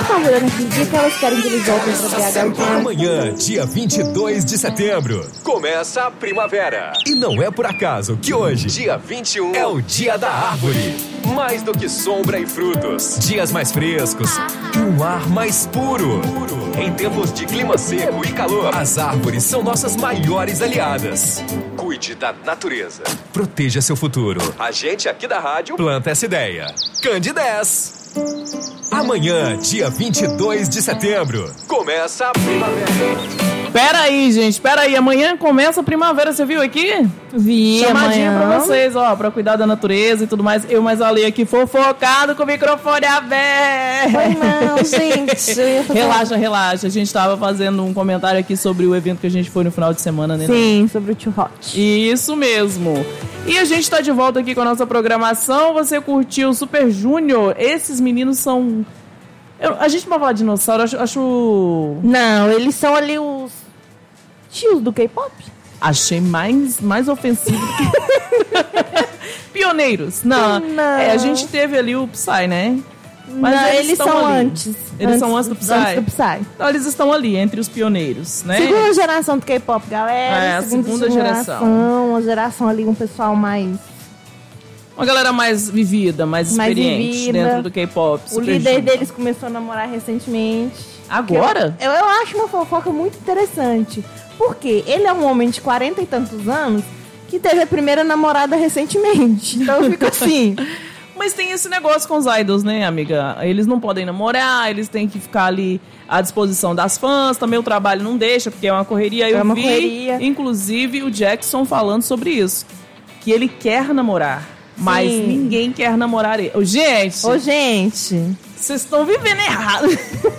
favor, naquele dia que elas querem que eles voltem pra BH. Amanhã, dia 22 de setembro, começa a primavera. E não é por acaso que hoje, dia 21, é o dia da árvore. Mais do que sombra e frutos, dias mais frescos e um ar mais puro. Em tempos de clima seco e calor, as árvores são nossas maiores aliadas. Cuide da natureza. Proteja seu futuro. A gente aqui da rádio planta essa ideia. Candidez. Amanhã, dia 22 de setembro, começa a primavera. Peraí, gente, amanhã começa a primavera, você viu aqui? Vi, chamadinha amanhã. Pra vocês, ó, pra cuidar da natureza e tudo mais. Eu mais ali aqui, fofocado com o microfone aberto. Foi não, gente. Relaxa. A gente tava fazendo um comentário aqui sobre o evento que a gente foi no final de semana, né? Sim, sobre o Too Hot. Isso mesmo. E a gente tá de volta aqui com a nossa programação. Você curtiu o Super Junior? Esses meninos são... a gente não vai falar de dinossauro, acho... Não, eles são ali os tios do K-pop. Achei mais ofensivo que... Pioneiros. Não. A gente teve ali o Psy, né? Mas não, eles são ali. antes. Eles são antes do Psy? Antes do Psy. Então eles estão ali, entre os pioneiros, né? Segunda geração do K-pop, galera. A segunda geração. Uma geração ali, um pessoal mais... Uma galera mais vivida, mais experiente dentro do K-pop. O líder deles começou a namorar recentemente. Agora? Eu acho uma fofoca muito interessante. Porque ele é um homem de 40 e tantos anos que teve a primeira namorada recentemente. Então eu fico assim... Mas tem esse negócio com os idols, né, amiga? Eles não podem namorar, eles têm que ficar ali à disposição das fãs. Também o trabalho não deixa, porque é uma correria. Eu vi, correria. Inclusive, o Jackson falando sobre isso. Que ele quer namorar. Mas ninguém quer namorar ele. Gente! Vocês estão vivendo errado.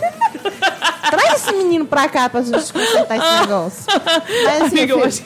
Traz esse menino pra cá pra gente consertar esse negócio. Mas, assim, amiga, eu acho...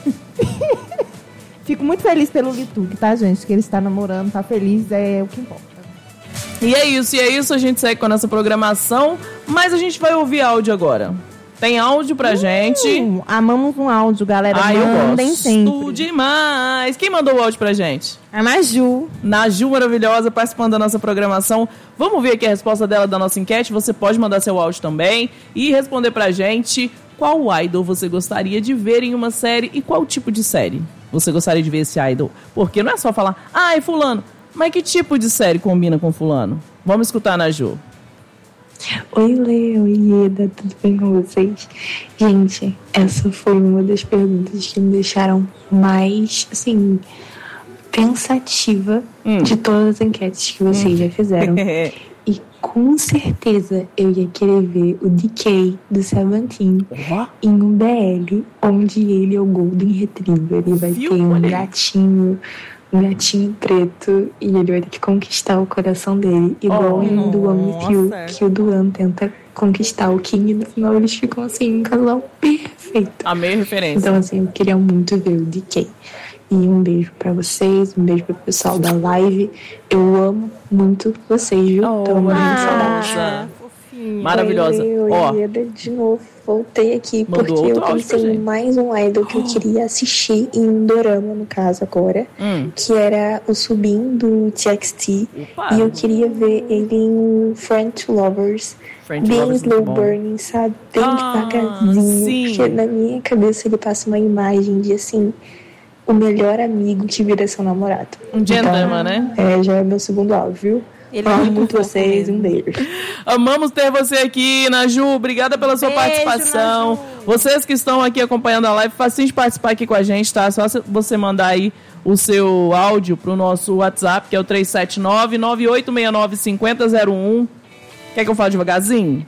Fico muito feliz pelo Lituk, tá, gente? Que ele está namorando, tá feliz, é o que importa. E é isso, a gente segue com a nossa programação. Mas a gente vai ouvir áudio agora. Tem áudio pra gente. Amamos um áudio, galera. Mandem sempre. Demais. Quem mandou o áudio pra gente? A Naju. Naju, maravilhosa, participando da nossa programação. Vamos ver aqui a resposta dela da nossa enquete. Você pode mandar seu áudio também e responder pra gente qual idol você gostaria de ver em uma série e qual tipo de série você gostaria de ver esse idol. Porque não é só falar, é fulano. Mas que tipo de série combina com fulano? Vamos escutar, Naju. Oi, Lê, oi, Ieda, tudo bem com vocês? Gente, essa foi uma das perguntas que me deixaram mais, assim, pensativa de todas as enquetes que vocês já fizeram. E com certeza eu ia querer ver o DK do Seventeen em um BL, onde ele é o Golden Retriever. Ele vai ter um gatinho preto e ele vai ter que conquistar o coração dele, igual em Duan With You, que o Duan tenta conquistar o King e no final eles ficam assim, um casal perfeito. Amei a referência. Então assim, eu queria muito ver o DK. E um beijo pra vocês, um beijo pro pessoal da live. Eu amo muito vocês, viu? Tô morrendo de saudade. Maravilhosa. Oi, de novo, voltei aqui porque eu pensei em mais um idol que eu queria assistir em um dorama, no caso agora, que era o Subin do TXT. E eu queria ver ele em French Lovers, bem slow burning, sabe? Bem devagarzinho, porque na minha cabeça ele passa uma imagem de assim, o melhor amigo que vira seu namorado. Um gentleman, né? Já é meu segundo áudio, viu? Amo muito vocês, um beijo. Amamos ter você aqui, Naju. Obrigada pela sua participação. Naju. Vocês que estão aqui acompanhando a live, facinho de participar aqui com a gente, tá? Só você mandar aí o seu áudio pro nosso WhatsApp, que é o 379-9869-5001. Quer que eu fale devagarzinho?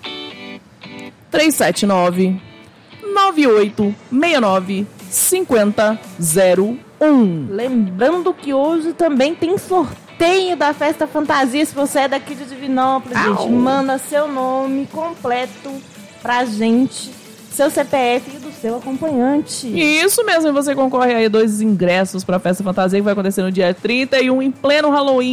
379-9869-5001. Lembrando que hoje também tem sorteio da Festa Fantasia. Se você é daqui de Divinópolis, gente, manda seu nome completo pra gente, seu CPF e do seu acompanhante. Isso mesmo, e você concorre aí a 2 ingressos pra Festa Fantasia, que vai acontecer no dia 31, em pleno Halloween.